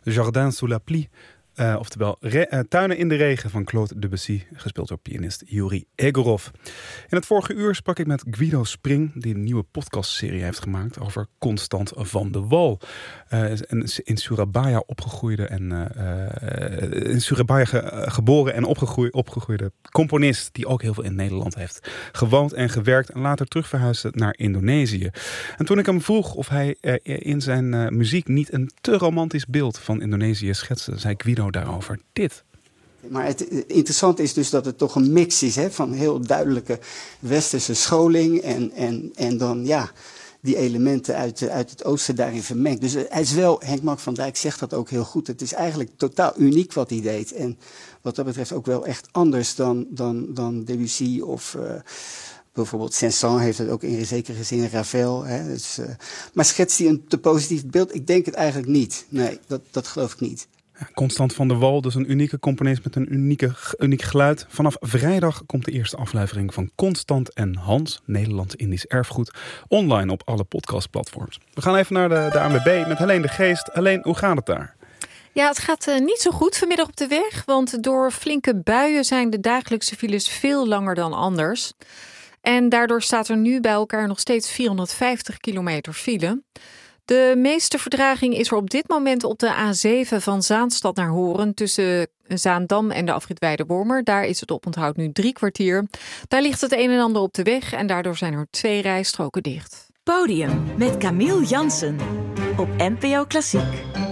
Jardin sous la pluie. Oftewel Tuinen in de regen van Claude Debussy, gespeeld door pianist Yuri Egorov. In het vorige uur sprak ik met Guido Spring, die een nieuwe podcastserie heeft gemaakt over Constant van de Wal. In Surabaya opgegroeide en in Surabaya geboren en opgegroeide componist die ook heel veel in Nederland heeft gewoond en gewerkt en later terugverhuisde naar Indonesië. En toen ik hem vroeg of hij in zijn muziek niet een te romantisch beeld van Indonesië schetste, zei Guido daarover dit. Maar het interessante is dus dat het toch een mix is, hè, van heel duidelijke westerse scholing en dan die elementen uit het oosten daarin vermengd. Dus hij is wel, Henk Mark van Dijk zegt dat ook heel goed. Het is eigenlijk totaal uniek wat hij deed. En wat dat betreft ook wel echt anders dan Debussy of bijvoorbeeld Saint-Saëns heeft het ook in zekere zin, Ravel. Hè, dus, maar schetst hij een te positief beeld? Ik denk het eigenlijk niet. Nee, dat geloof ik niet. Constant van der Wal, dus een unieke componist met een uniek geluid. Vanaf vrijdag komt de eerste aflevering van Constant en Hans, Nederlands-Indisch erfgoed, online op alle podcastplatforms. We gaan even naar de ANWB met Helene de Geest. Helene, hoe gaat het daar? Ja, het gaat niet zo goed vanmiddag op de weg, want door flinke buien zijn de dagelijkse files veel langer dan anders. En daardoor staat er nu bij elkaar nog steeds 450 kilometer file. De meeste vertraging is er op dit moment op de A7 van Zaanstad naar Horen tussen Zaandam en de afrit Weidewormer. Daar is het oponthoud nu 3 kwartier. Daar ligt het een en ander op de weg en daardoor zijn er 2 rijstroken dicht. Podium met Camille Jansen op NPO Klassiek.